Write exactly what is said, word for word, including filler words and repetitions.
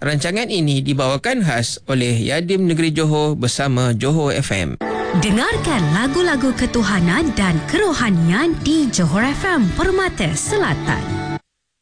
Rancangan ini dibawakan khas oleh Yadim Negeri Johor bersama Johor F M. Dengarkan lagu-lagu ketuhanan dan kerohanian di Johor F M Permata Selatan.